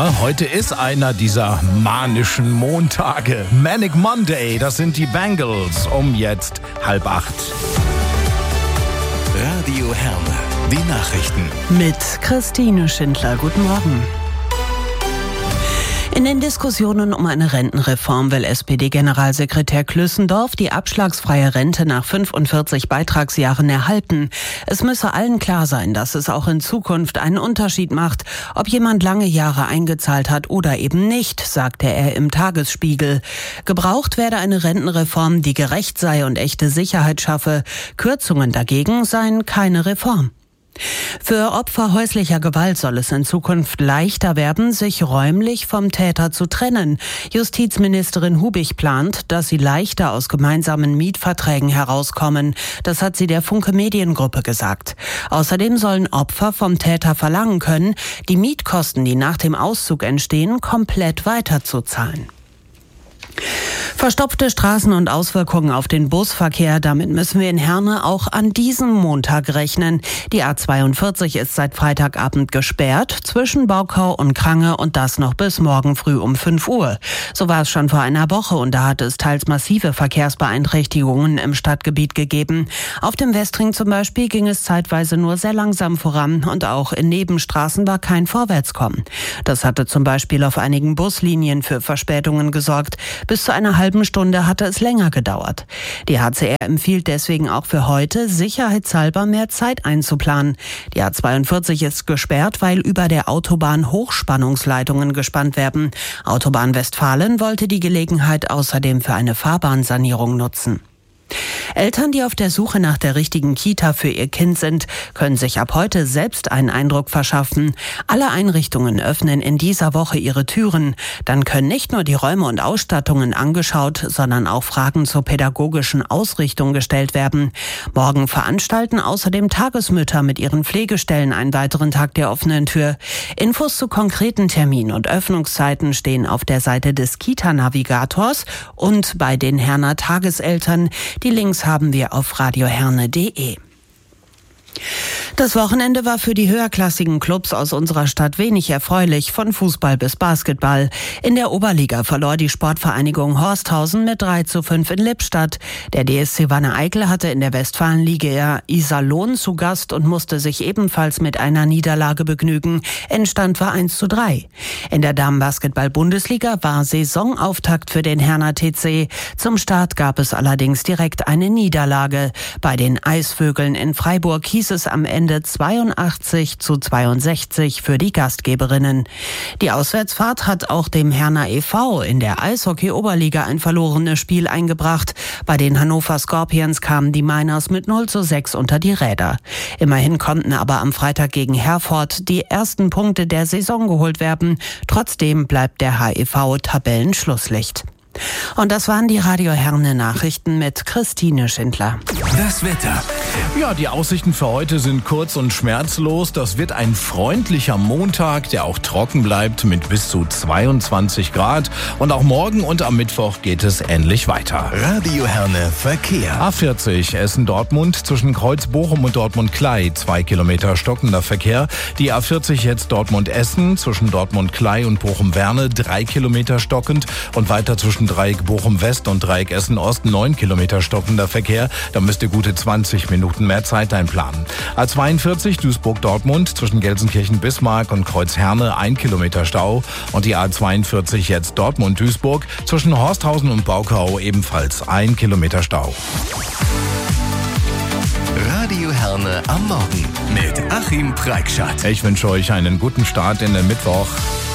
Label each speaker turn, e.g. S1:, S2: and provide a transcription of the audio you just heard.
S1: Heute ist einer dieser manischen Montage. Manic Monday, das sind die Bangles, um jetzt 7:30.
S2: Radio Herne, die Nachrichten.
S3: Mit Christine Schindler. Guten Morgen. In den Diskussionen um eine Rentenreform will SPD-Generalsekretär Klüssendorf die abschlagsfreie Rente nach 45 Beitragsjahren erhalten. Es müsse allen klar sein, dass es auch in Zukunft einen Unterschied macht, ob jemand lange Jahre eingezahlt hat oder eben nicht, sagte er im Tagesspiegel. Gebraucht werde eine Rentenreform, die gerecht sei und echte Sicherheit schaffe. Kürzungen dagegen seien keine Reform. Für Opfer häuslicher Gewalt soll es in Zukunft leichter werden, sich räumlich vom Täter zu trennen. Justizministerin Hubig plant, dass sie leichter aus gemeinsamen Mietverträgen herauskommen. Das hat sie der Funke Mediengruppe gesagt. Außerdem sollen Opfer vom Täter verlangen können, die Mietkosten, die nach dem Auszug entstehen, komplett weiterzuzahlen. Verstopfte Straßen und Auswirkungen auf den Busverkehr, damit müssen wir in Herne auch an diesem Montag rechnen. Die A42 ist seit Freitagabend gesperrt, zwischen Baukau und Krange, und das noch bis morgen früh um 5 Uhr. So war es schon vor einer Woche und da hat es teils massive Verkehrsbeeinträchtigungen im Stadtgebiet gegeben. Auf dem Westring zum Beispiel ging es zeitweise nur sehr langsam voran und auch in Nebenstraßen war kein Vorwärtskommen. Das hatte zum Beispiel auf einigen Buslinien für Verspätungen gesorgt. Bis zu einer halben Stunde hatte es länger gedauert. Die HCR empfiehlt deswegen auch für heute sicherheitshalber mehr Zeit einzuplanen. Die A42 ist gesperrt, weil über der Autobahn Hochspannungsleitungen gespannt werden. Autobahn Westfalen wollte die Gelegenheit außerdem für eine Fahrbahnsanierung nutzen. Eltern, die auf der Suche nach der richtigen Kita für ihr Kind sind, können sich ab heute selbst einen Eindruck verschaffen. Alle Einrichtungen öffnen in dieser Woche ihre Türen. Dann können nicht nur die Räume und Ausstattungen angeschaut, sondern auch Fragen zur pädagogischen Ausrichtung gestellt werden. Morgen veranstalten außerdem Tagesmütter mit ihren Pflegestellen einen weiteren Tag der offenen Tür. Infos zu konkreten Terminen und Öffnungszeiten stehen auf der Seite des Kita-Navigators und bei den Herner Tageseltern. Die Links haben wir auf radioherne.de. Das Wochenende war für die höherklassigen Clubs aus unserer Stadt wenig erfreulich, von Fußball bis Basketball. In der Oberliga verlor die Sportvereinigung Horsthausen mit 3:5 in Lippstadt. Der DSC Wanne-Eickel hatte in der Westfalenliga Iserlohn zu Gast und musste sich ebenfalls mit einer Niederlage begnügen. Endstand war 1:3. In der Damenbasketball-Bundesliga war Saisonauftakt für den Herner TC. Zum Start gab es allerdings direkt eine Niederlage. Bei den Eisvögeln in Freiburg hieß es am Ende 82:62 für die Gastgeberinnen. Die Auswärtsfahrt hat auch dem Herner e.V. in der Eishockey-Oberliga ein verlorenes Spiel eingebracht. Bei den Hannover Scorpions kamen die Miners mit 0:6 unter die Räder. Immerhin konnten aber am Freitag gegen Herford die ersten Punkte der Saison geholt werden. Trotzdem bleibt der HEV Tabellenschlusslicht. Und das waren die Radio Herne Nachrichten mit Christine Schindler.
S2: Das Wetter.
S1: Ja, die Aussichten für heute sind kurz und schmerzlos. Das wird ein freundlicher Montag, der auch trocken bleibt mit bis zu 22 Grad. Und auch morgen und am Mittwoch geht es ähnlich weiter.
S2: Radio Herne Verkehr.
S1: A40 Essen-Dortmund zwischen Kreuz-Bochum und Dortmund-Klei 2 Kilometer stockender Verkehr. Die A40 jetzt Dortmund-Essen zwischen Dortmund-Klei und Bochum-Werne 3 Kilometer stockend und weiter zwischen Dreieck Bochum-West und Dreieck Essen-Ost 9 Kilometer stockender Verkehr. Da müsst ihr gute 20 Minuten mehr Zeit einplanen. A42 Duisburg-Dortmund zwischen Gelsenkirchen-Bismarck und Kreuz-Herne 1 Kilometer Stau. Und die A42 jetzt Dortmund-Duisburg zwischen Horsthausen und Baukau ebenfalls 1 Kilometer Stau.
S2: Radio Herne am Morgen mit Achim Preikschat.
S1: Ich wünsche euch einen guten Start in den Mittwoch.